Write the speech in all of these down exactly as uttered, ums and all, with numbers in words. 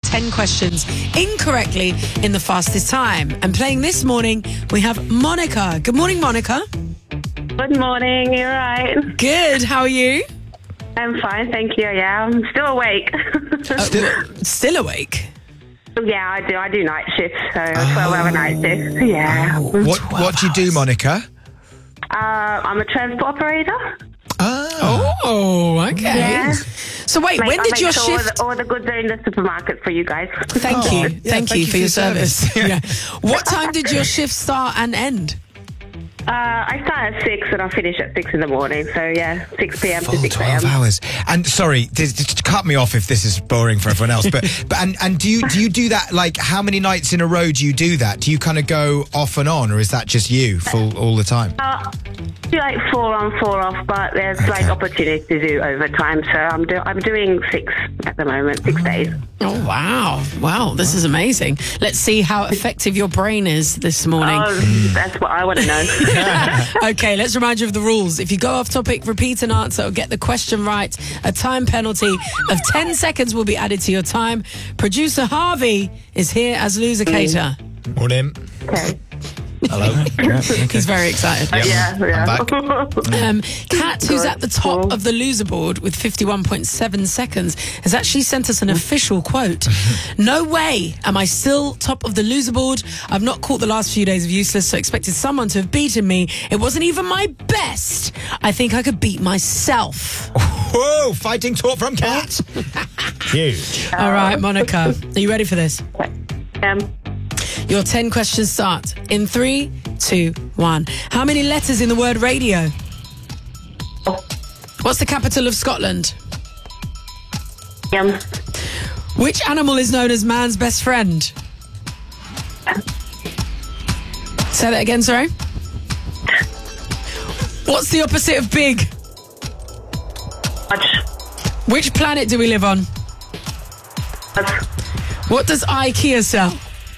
ten questions incorrectly in the fastest time. And playing this morning, we have Monica. Good morning, Monica. Good morning, you're right. Good, how are you? I'm fine, thank you. Yeah, I'm still awake. Uh, still, still awake? Yeah, I do. I do night shifts, so oh. twelve hour night shifts. Yeah. What What do you do, Monica? Uh, I'm a transport operator. Oh, oh okay. Yeah. So wait, Like, when I did make your sure shift? All the, all the goods are in the supermarket for you guys. Thank Oh, you, yeah, thank, thank you, you for your service. service. Yeah. What time did your shift start and end? Uh, I start at six and I finish at six in the morning. So yeah, six p.m. to full six twelve a.m. hours. And sorry, just, just cut me off if this is boring for everyone else. But but and, and do you do you do that? Like, how many nights in a row do you do that? Do you kind of go off and on, or is that just you full all the time? Uh, do like four on, four off, but there's Okay. like opportunity to do overtime. So I'm do I'm doing six at the moment, six days. Oh, wow. Wow, this is amazing. Let's see how effective your brain is this morning. Oh, that's what I want to know. Okay, let's remind you of the rules. If you go off topic, repeat an answer, or get the question right, a time penalty of ten seconds will be added to your time. Producer Harvey is here as loser cater. Morning. Okay. Hello. He's very excited. Yep. Yeah, yeah. I'm back. Um, Kat, who's at the top of the loser board with fifty-one point seven seconds, has actually sent us an official quote. No way am I still top of the loser board. I've not caught the last few days of Useless, so expected someone to have beaten me. It wasn't even my best. I think I could beat myself. Whoa! Fighting talk from Kat. Huge. All right, Monica, are you ready for this? Um, Your ten questions start in three, two, one. How many letters in the word radio? What's the capital of Scotland? um, Which animal is known as man's best friend? Say that again, sorry. What's the opposite of big? much, Which planet do we live on? much, What does IKEA sell?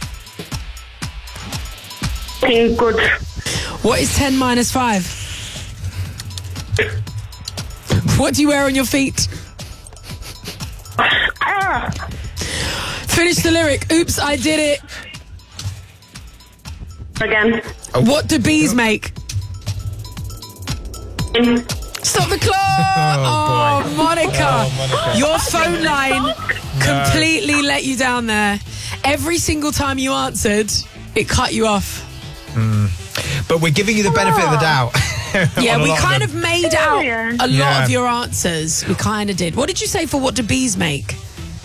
looking good. What is ten minus five? What do you wear on your feet? Ah, Finish the lyric. Oops, I did it. again. What do bees make? In, Stop the clock! Oh, boy. Monica. Oh, Monica. Your phone line completely let you down there. Every single time you answered, it cut you off. But we're giving you the benefit of the doubt. Yeah, on a we lot of kind them. of made out Yeah. a lot Yeah. of your answers. We kind of did. What did you say for what do bees make?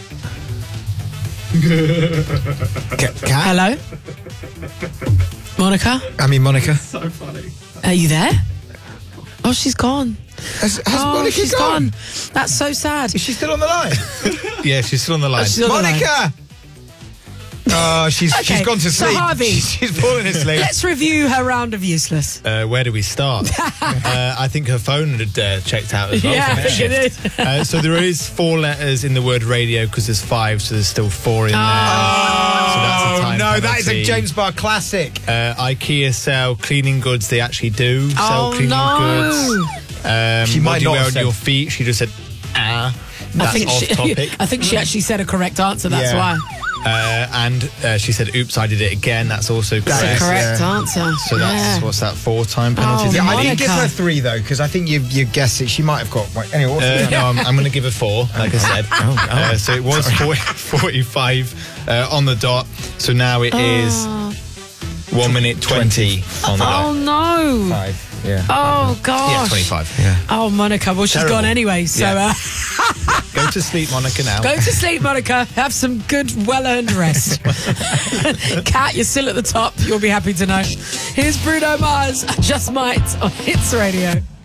Ca- Kat? Hello? Monica? I mean, Monica. So funny. Are you there? Oh, she's gone. Has, has Oh, Monica she's gone? gone. That's so sad. Is she still on the line? Yeah, she's still on the line. She's on the line. Monica! Oh, she's Okay, she's gone to so sleep. Harvey. She's, she's fallen asleep. Let's review her round of useless. Uh, where do we start? uh, I think her phone had uh, checked out as well. Yeah, from I her think it shift. Uh, so there is four letters in the word radio because there's five, so there's still four in there. So that's a Oh time no, that is a penalty. James Bar classic. Uh, IKEA sell cleaning goods. They actually do sell Oh, cleaning no. goods. Um, She what might do you not wear have on said- your feet? She just said, ah. That's I think off she, topic. I think she actually said a correct answer. That's Yeah. why. Uh, and uh, she said, oops, I did it again. That's also That's correct. a correct yeah. answer. So that's, yeah. what's that, four time penalties? Oh, Yeah, I Monica. didn't give her three though because I think you you guessed it. She might have got. Wait, anyway, what's Uh, the no, I'm, I'm going to give her four, like I said. Oh, oh. Uh, so it was forty, forty-five uh, on the dot. So now it is one minute twenty on the Oh dot. no! five? Yeah. Oh gosh! Yeah, twenty-five. Yeah. Oh, Monica. Well, she's Terrible. gone anyway. So Yeah. uh, Go to sleep, Monica, now. go to sleep, Monica. Have some good, well-earned rest. Kat, you're still at the top. You'll be happy to know. Here's Bruno Mars. Just Might on Hits Radio.